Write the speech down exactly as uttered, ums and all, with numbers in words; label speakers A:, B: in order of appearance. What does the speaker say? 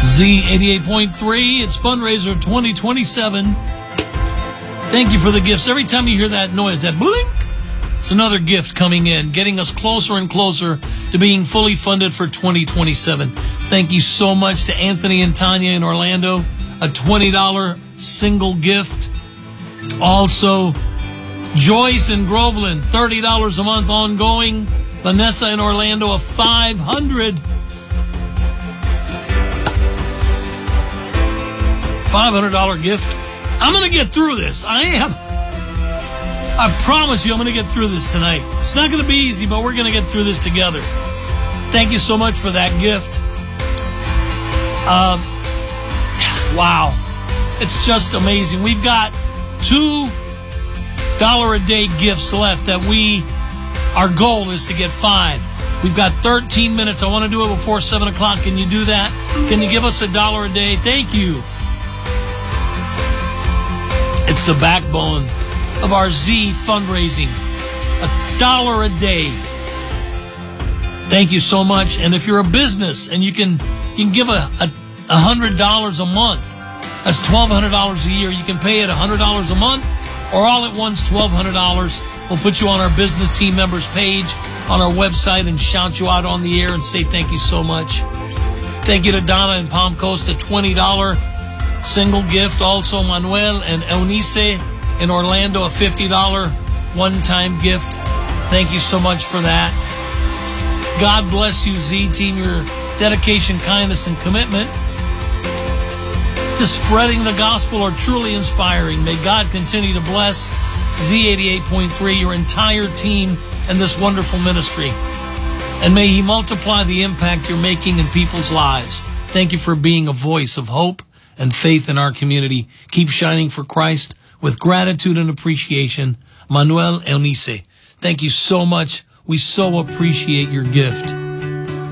A: Z eighty-eight point three, it's Fundraiser twenty twenty-seven. Thank you for the gifts. Every time you hear that noise, that blink, it's another gift coming in, getting us closer and closer to being fully funded for twenty twenty-seven. Thank you so much to Anthony and Tanya in Orlando, a twenty dollars single gift. Also, Joyce in Groveland, thirty dollars a month ongoing. Vanessa in Orlando, a five hundred dollars five hundred dollars gift. I'm going to get through this. I am. I promise you I'm going to get through this tonight. It's not going to be easy, but we're going to get through this together. Thank you so much for that gift. Um, wow. It's just amazing. We've got two dollar a day gifts left that we, our goal is to get five. We've got thirteen minutes. I want to do it before seven o'clock. Can you do that? Can you give us a dollar a day? Thank you. It's the backbone of our Z fundraising. A dollar a day. Thank you so much. And if you're a business and you can you can give a, a, a hundred dollars a month, that's twelve hundred dollars a year. You can pay it a hundred dollars a month or all at once twelve hundred dollars. We'll put you on our business team members page on our website and shout you out on the air and say thank you so much. Thank you to Donna in Palm Coast, a twenty dollars single gift. Also Manuel and Eunice in Orlando, a fifty dollars one-time gift. Thank you so much for that. God bless you, Z Team. Your dedication, kindness, and commitment to spreading the gospel are truly inspiring. May God continue to bless Z eighty-eight point three, your entire team, and this wonderful ministry. And may He multiply the impact you're making in people's lives. Thank you for being a voice of hope and faith in our community. Keep shining for Christ with gratitude and appreciation. Manuel Eunice, thank you so much. We so appreciate your gift.